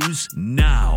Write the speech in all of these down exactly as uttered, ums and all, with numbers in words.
now.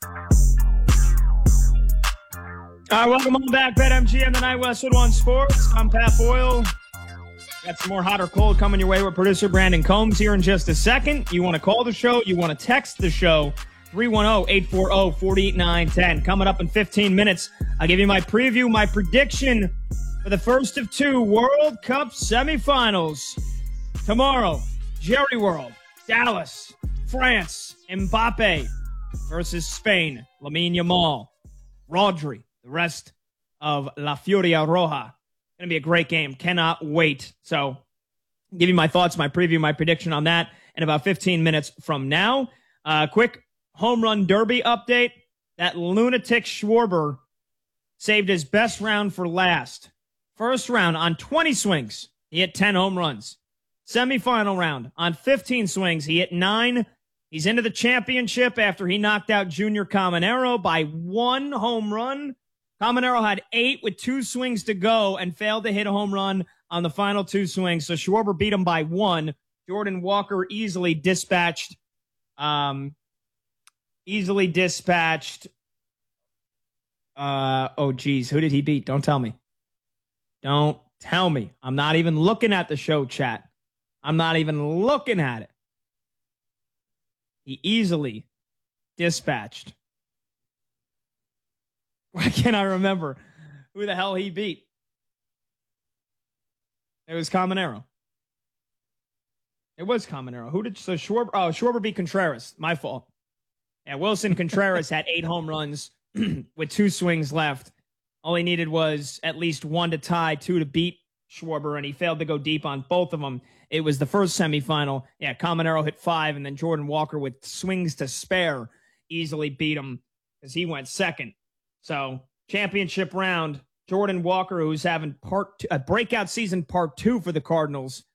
All right, welcome on back, BetMGM, the Night Westwood One Sports. I'm Pat Boyle. Got some more hot or cold coming your way with producer Brandon Combs here in just a second. You want to call the show, you want to text the show, three one zero, eight four zero, four nine one zero. Coming up in fifteen minutes, I'll give you my preview, my prediction for the first of two World Cup semifinals. Tomorrow, Jerry World, Dallas, France, Mbappe versus Spain, Lamine Yamal, Rodri, the rest of La Furia Roja. Going to be a great game. Cannot wait. So, give you my thoughts, my preview, my prediction on that in about fifteen minutes from now. Uh, quick home run derby update. That lunatic Schwarber saved his best round for last. First round on twenty swings, he hit ten home runs. Semifinal round on fifteen swings, he hit nine. He's into the championship after he knocked out Junior Caminero by one home run. Caminero had eight with two swings to go and failed to hit a home run on the final two swings. So Schwarber beat him by one. Jordan Walker easily dispatched, um, easily dispatched. Uh, oh, geez. Who did he beat? Don't tell me. Don't tell me. I'm not even looking at the show chat. I'm not even looking at it. He easily dispatched. Why can't I remember who the hell he beat? It was Caminero. It was Caminero. Who did so Schwarber? Oh, Schwarber beat Contreras. My fault. Yeah, Wilson Contreras had eight home runs with two swings left. All he needed was at least one to tie, two to beat Schwarber, and he failed to go deep on both of them. It was the first semifinal. Yeah, Caminero hit five, and then Jordan Walker with swings to spare easily beat him because he went second. So, championship round, Jordan Walker, who's having part two, a breakout season part two for the Cardinals,